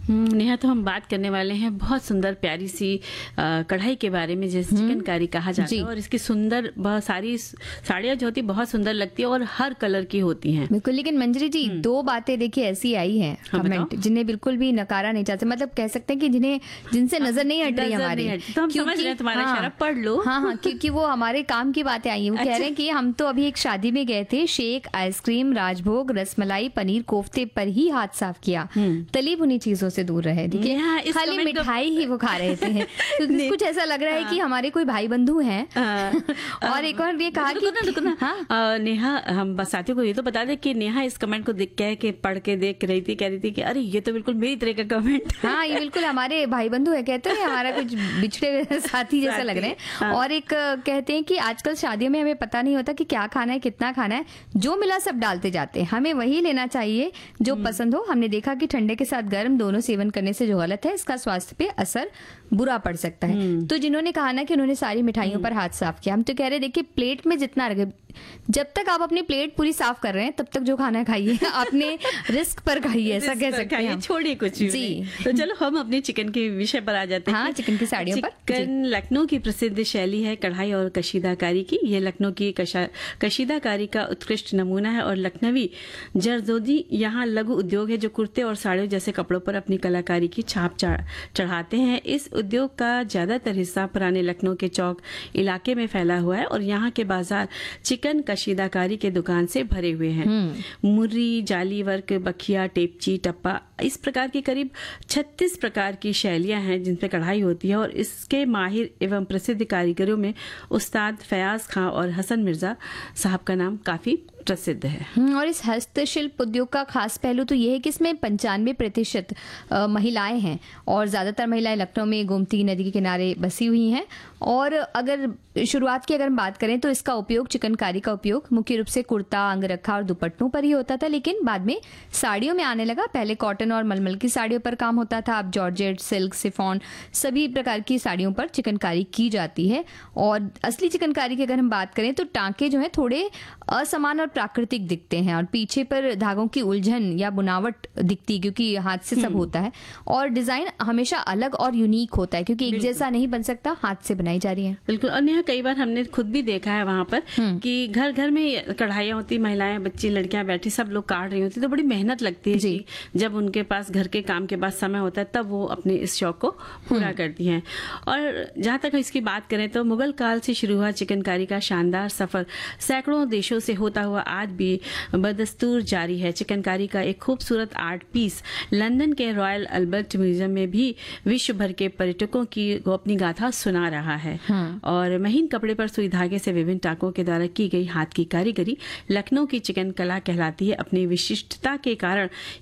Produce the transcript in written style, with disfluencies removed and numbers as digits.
नेहा, तो हम बात करने वाले हैं बहुत सुंदर प्यारी सी कढ़ाई के बारे में, जैसे चिकनकारी कहा जाता है। और इसकी सुंदर बहुत सारी साड़ियाँ जो होती है बहुत सुंदर लगती है और हर कलर की होती हैं। बिल्कुल, लेकिन मंजरी जी दो बातें देखिए ऐसी आई हैं कमेंट जिन्हें बिल्कुल भी नकारा नहीं चाहते, मतलब कह सकते हैं कि जिनसे नजर नहीं हट रही हमारी, तो हम समझ रहे हैं तुम्हारा इशारा, पढ़ लो। हाँ, क्योंकि वो हमारे काम की बातें आई है। वो कह रहे हैं कि हम तो अभी एक शादी में गए थे, शेक, आइसक्रीम, राजभोग, रसमलाई, पनीर कोफ्ते पर ही हाथ साफ किया, तली भुनी चीजों से दूर रहे। देखिए खाली मिठाई ही वो खा रहे थे। तो कुछ ऐसा लग रहा है कि हमारे कोई भाई बंधु हैं। और एक और ये कहा कि नेहा, हम साथियों को ये तो बता दें कि नेहा इस कमेंट को कह के पढ़ के देख रही थी, कह रही थी कि अरे ये तो बिल्कुल मेरी तरह का कमेंट। हाँ, ये बिल्कुल हमारे भाई बंधु है, कहते हैं हमारा कुछ बिछड़े हुए साथी जैसा लग रहे हैं। और एक कहते हैं कि आजकल शादियों में हमें पता नहीं होता कि क्या खाना है, कितना खाना है, जो मिला सब डालते जाते हैं, हमें वही लेना चाहिए जो पसंद हो। हमने देखा कि ठंडे के साथ गर्म दोनों सेवन करने से जो गलत है, इसका स्वास्थ्य पे असर बुरा पड़ सकता है। तो जिन्होंने कहा ना कि उन्होंने सारी मिठाइयों पर हाथ साफ किया, हम तो कह रहे देखिए प्लेट में जितना रखे, जब तक आप अपनी प्लेट पूरी साफ कर रहे हैं तब तक जो खाना खाइए, अपने रिस्क पर खाइए, ऐसा कह सकते हैं, छोड़िए कुछ जी। तो चलो हम अपने चिकन के विषय पर आ जाते हैं। हाँ, चिकन की साड़ियों पर। चिकन लखनऊ की प्रसिद्ध शैली है कढ़ाई और कशीदाकारी की। यह लखनऊ की कशीदाकारी का उत्कृष्ट नमूना है और लखनवी जरदोजी यहाँ लघु उद्योग है जो कुर्ते और साड़ियों जैसे कपड़ों पर अपनी कलाकारी की छाप चढ़ाते हैं। इस उद्योग का ज्यादातर हिस्सा पुराने लखनऊ के चौक इलाके में फैला हुआ है और यहाँ के बाजार चिकन कशीदाकारी के दुकान से भरे हुए हैं। मुर्री, जाली वर्क, बखिया, टेपची, टप्पा, इस प्रकार की करीब 36 प्रकार की शैलियां हैं जिनपे कढ़ाई होती है और इसके माहिर एवं प्रसिद्ध कारीगरों में उस्ताद फयाज खां और हसन मिर्जा साहब का नाम काफी प्रसिद्ध है। और इस हस्तशिल्प उद्योग का खास पहलू तो यह है कि इसमें 95% महिलाएं हैं और ज्यादातर महिलाएं लखनऊ में गोमती नदी के किनारे बसी हुई हैं। और अगर शुरुआत की अगर हम बात करें तो इसका उपयोग, चिकनकारी का उपयोग मुख्य रूप से कुर्ता, अंगरखा और दुपट्टों पर ही होता था, लेकिन बाद में साड़ियों में आने लगा। पहले कॉटन और मलमल की साड़ियों पर काम होता था, अब जॉर्जेट, सिल्क, सिफॉन, सभी प्रकार की साड़ियों पर चिकनकारी की जाती है। और असली चिकनकारी की अगर हम बात करें तो टांके जो है थोड़े असमान और प्राकृतिक दिखते हैं और पीछे पर धागों की उलझन या बुनावट दिखती, क्योंकि हाथ से सब होता है। और डिजाइन हमेशा अलग और यूनिक होता है, क्योंकि एक जैसा नहीं बन सकता, हाथ से बनाई जा रही है। बिल्कुल। और नेहा, कई बार हमने खुद भी देखा है वहां पर कि घर घर में कढ़ाइयाँ होती, महिलाएं, बच्ची, लड़कियां बैठी सब लोग काट रही होती, तो बड़ी मेहनत लगती है जी। जब उनके पास घर के काम के बाद समय होता है तब वो अपने इस शौक को पूरा करती हैं। और जहां तक इसकी बात करें तो मुगल काल से शुरू हुआ चिकनकारी का शानदार सफर सैकड़ों देशों से होता हुआ आज भी बदस्तूर जारी है। चिकनकारी का एक खूबसूरत आर्ट पीस लंदन के रॉयल अल्बर्ट म्यूजियम में भी विश्व भर के पर्यटकों की अपनी गाथा सुना रहा है। और महीन कपड़े पर सुई धागे से विभिन्न टाकों के द्वारा की गई हाथ की कारीगरी लखनऊ की चिकन कला कहलाती है। अपनी विशिष्टता के कारण